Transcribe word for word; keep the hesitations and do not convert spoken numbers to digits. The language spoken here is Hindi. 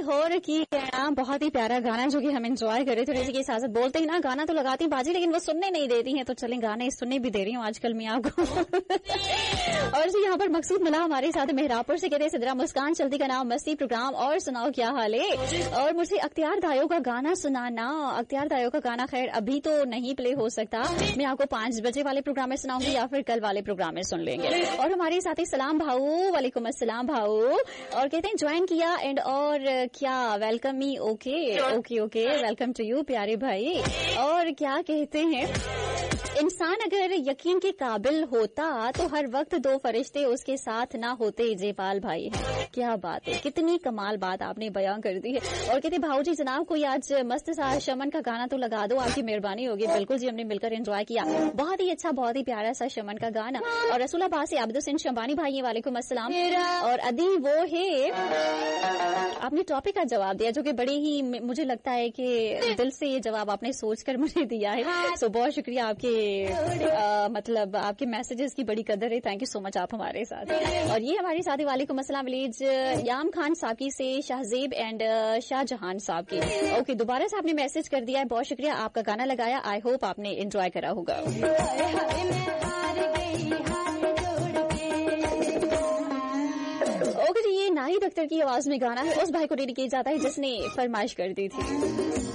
लाहौर की कहना बहुत ही प्यारा गाना जो कि हम एंजॉय कर रहे थे। जैसे कि साथ बोलते ही ना गाना तो लगाती हूँ बाजी, लेकिन वो सुनने नहीं देती हैं, तो चलें गाने सुनने भी दे रही हूँ आजकल मैं आपको। और जी यहाँ पर मकसूद मिला हमारे साथ मेहरापुर से, कहते हैं सिदरा मुस्कान चलती का नाम मस्ती प्रोग्राम और सुनाओ क्या हाल है। और मुझे अख्तियार दायो का गाना सुनाना। अख्तियार दायो का गाना खैर अभी तो नहीं प्ले हो सकता, मैं आपको पांच बजे वाले प्रोग्राम में सुनाऊंगी या फिर कल वाले प्रोग्राम में सुन लेंगे। और हमारे साथ ही सलाम भाऊ, वालेकुम अस्सलाम भाऊ, और कहते हैं ज्वाइन किया एंड और क्या welcome me. Okay okay okay welcome to you प्यारे भाई। और क्या कहते हैं, इंसान अगर यकीन के काबिल होता तो हर वक्त दो फरिश्ते उसके साथ ना होते। जयपाल भाई है, क्या बात है, कितनी कमाल बात आपने बयां कर दी है। और कहते भाऊ जी जनाब कोई आज मस्त सा शमन का गाना तो लगा दो, आपकी मेहरबानी होगी। बिल्कुल जी, हमने मिलकर एंजॉय किया, बहुत ही अच्छा बहुत ही प्यारा सा शमन का गाना। और रसूलाबाद से आबिद हुसैन शंबानी भाई, वालेकुम अस्सलाम। और अदी वो है, आपने टॉपिक का जवाब दिया जो कि बड़े ही मुझे लगता है कि दिल से ये जवाब आपने सोचकर मुझे दिया है। सो बहुत शुक्रिया आपके आ, मतलब आपके मैसेजेस की बड़ी कदर है। थैंक यू सो मच आप हमारे साथ। और ये हमारे साथी वालेकुम अस्सलाम विलेज याम खान साहब की से शाहजेब एंड शाहजहान साहब की। ओके दोबारा से आपने मैसेज कर दिया है, बहुत शुक्रिया, आपका गाना लगाया, आई होप आपने एंजॉय करा होगा। ओके जी, ये नाहिद अख्तर की आवाज में गाना है, उस भाई को डेडिकेट जाता है जिसने फरमाइश कर दी थी।